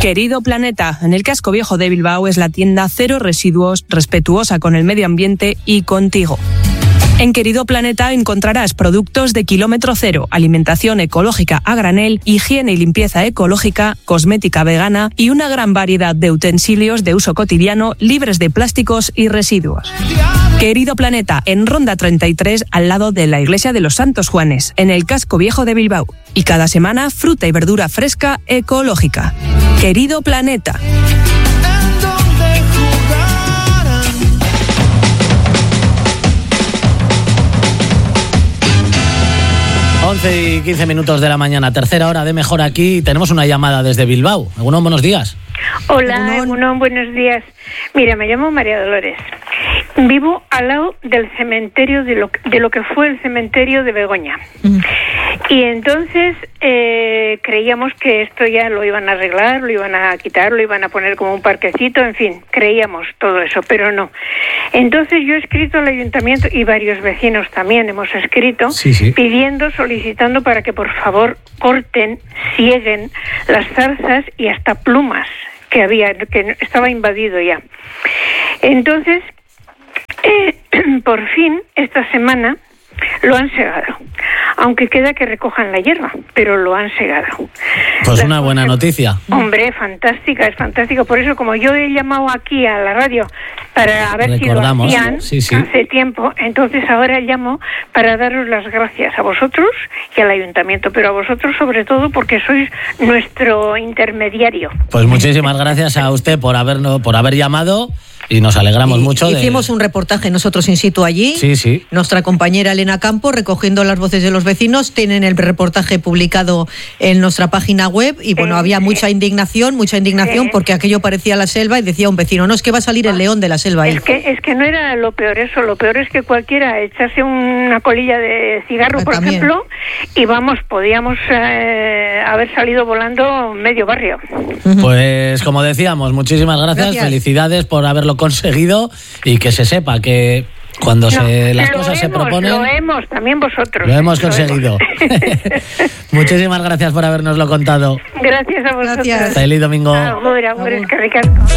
Querido Planeta, en el casco viejo de Bilbao es la tienda cero residuos, respetuosa con el medio ambiente y contigo. En Querido Planeta encontrarás productos de kilómetro cero, alimentación ecológica a granel, higiene y limpieza ecológica, cosmética vegana y una gran variedad de utensilios de uso cotidiano libres de plásticos y residuos. Querido Planeta, en Ronda 33, al lado de la Iglesia de los Santos Juanes, en el casco viejo de Bilbao. Y cada semana, fruta y verdura fresca ecológica. Querido Planeta. 11 y 15 minutos de la mañana, tercera hora de Mejor Aquí. Tenemos una llamada desde Bilbao. Egunon, buenos días. Hola, Egunon, buenos días. Mira, me llamo María Dolores. Vivo al lado del cementerio, de lo que fue el cementerio de Begoña. Y entonces creíamos que esto ya lo iban a arreglar, lo iban a quitar, lo iban a poner como un parquecito, en fin, creíamos todo eso, pero no. Entonces yo he escrito al ayuntamiento y varios vecinos también hemos escrito, pidiendo, solicitando para que por favor corten, sieguen las zarzas y hasta plumas que había, que estaba invadido ya. Entonces, por fin, esta semana lo han segado, aunque queda que recojan la hierba, pero lo han segado. Pues una buena noticia. Hombre, fantástica, es fantástico. Por eso, como yo he llamado aquí a la radio para ver si lo hacían hace tiempo, entonces ahora llamo para daros las gracias a vosotros y al ayuntamiento, pero a vosotros sobre todo porque sois nuestro intermediario. Pues muchísimas gracias a usted por haber llamado. Y nos alegramos mucho. Hicimos un reportaje nosotros in situ allí. Sí. Nuestra compañera Elena Campo, recogiendo las voces de los vecinos, tienen el reportaje publicado en nuestra página web. Y bueno, había mucha indignación porque aquello parecía la selva y decía un vecino, no, es que va a salir el león de la selva ahí. Es que no era lo peor eso, lo peor es que cualquiera echase una colilla de cigarro, por ejemplo, y vamos, podíamos haber salido volando medio barrio. Pues como decíamos, muchísimas gracias. Felicidades por haberlo conseguido y que se sepa que cuando las cosas se proponen... Lo hemos, también vosotros. Lo hemos conseguido. Muchísimas gracias por habernoslo contado. Gracias a vosotros. Feliz domingo. Es que ricasco.